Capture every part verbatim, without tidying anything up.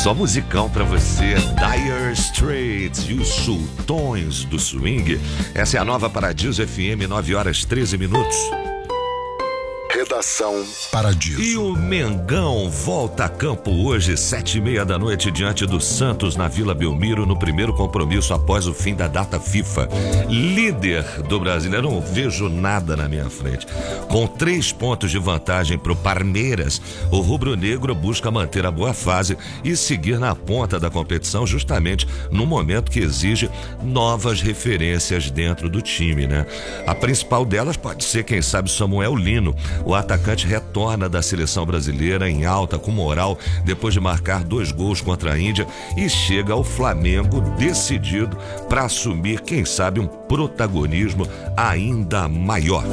Só musicão pra você, Dire Straits e os sultões do swing. Essa é a nova Paradiso F M, nove horas treze minutos. Redação Paradiso. E o Mengão volta a campo hoje, sete e meia da noite, diante do Santos, na Vila Belmiro, no primeiro compromisso após o fim da data FIFA. Líder do Brasileiro, não vejo nada na minha frente. Com três pontos de vantagem para o Palmeiras, o rubro-negro busca manter a boa fase e seguir na ponta da competição, justamente no momento que exige novas referências dentro do time, né? A principal delas pode ser, quem sabe, Samuel Lino. O atacante retorna da seleção brasileira em alta, com moral, depois de marcar dois gols contra a Índia, e chega ao Flamengo decidido para assumir, quem sabe, um protagonismo ainda maior.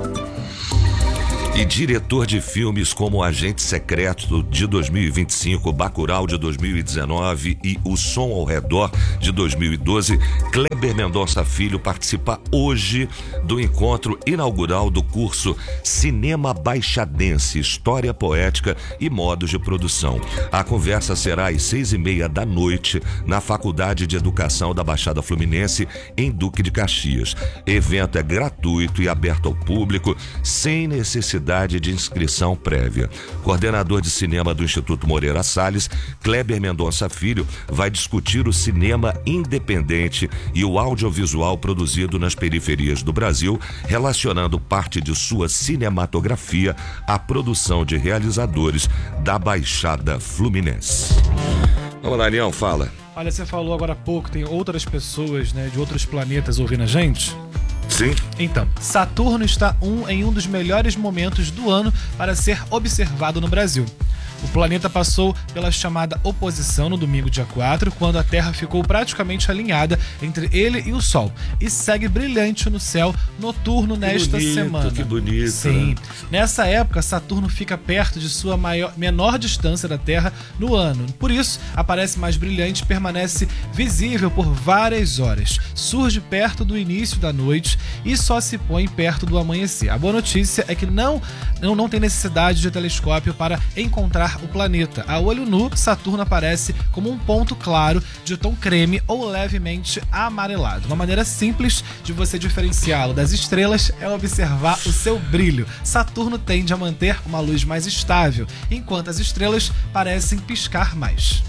E diretor de filmes como Agente Secreto de dois mil e vinte e cinco, Bacurau de dois mil e dezenove e O Som ao Redor de dois mil e doze, Kleber Mendonça Filho participa hoje do encontro inaugural do curso Cinema Baixadense, História Poética e Modos de Produção. A conversa será às seis e meia da noite na Faculdade de Educação da Baixada Fluminense, em Duque de Caxias. Evento é gratuito e aberto ao público, sem necessidade de inscrição prévia. Coordenador de cinema do Instituto Moreira Salles, Kleber Mendonça Filho, vai discutir o cinema independente e o audiovisual produzido nas periferias do Brasil, relacionando parte de sua cinematografia à produção de realizadores da Baixada Fluminense. Vamos lá, Leão, fala. Olha, você falou agora há pouco, tem outras pessoas, né, de outros planetas ouvindo a gente? Sim. Então, Saturno está um, em um dos melhores momentos do ano para ser observado no Brasil. O planeta passou pela chamada oposição no domingo, dia quatro, quando a Terra ficou praticamente alinhada entre ele e o Sol, e segue brilhante no céu noturno nesta bonito, semana. Que bonito. Sim. Né? Nessa época, Saturno fica perto de sua maior, menor distância da Terra no ano. Por isso, aparece mais brilhante e permanece visível por várias horas. Surge perto do início da noite e só se põe perto do amanhecer. A boa notícia é que não, não, não tem necessidade de telescópio para encontrar o planeta. A olho nu, Saturno aparece como um ponto claro de tom creme ou levemente amarelado. Uma maneira simples de você diferenciá-lo das estrelas é observar o seu brilho. Saturno tende a manter uma luz mais estável, enquanto as estrelas parecem piscar mais.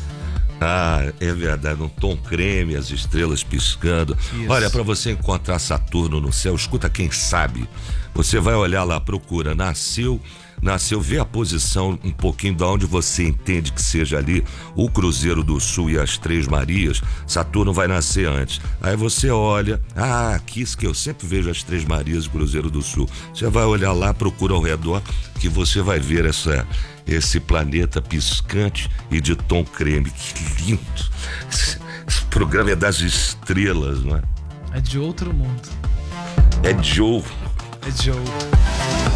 Ah, é verdade, um tom creme, as estrelas piscando. Isso. Olha, para você encontrar Saturno no céu, escuta quem sabe. Você vai olhar lá, procura, nasceu, nasceu, vê a posição um pouquinho de onde você entende que seja ali o Cruzeiro do Sul e as Três Marias. Saturno vai nascer antes. Aí você olha, ah, aqui isso que eu sempre vejo as Três Marias e o Cruzeiro do Sul. Você vai olhar lá, procura ao redor, que você vai ver essa... esse planeta piscante e de tom creme. Que lindo! Esse, esse programa é das estrelas, não é? É de outro mundo. É Joe. É Joe.